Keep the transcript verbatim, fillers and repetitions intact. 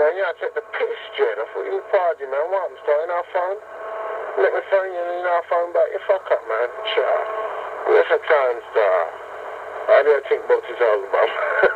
man. You gotta take the piss, Jen. I thought you were party, man. What happened, starting our phone? Let me phone you and our phone back. You fuck up, man. Ciao. Where's the time, star? I don't think about this album.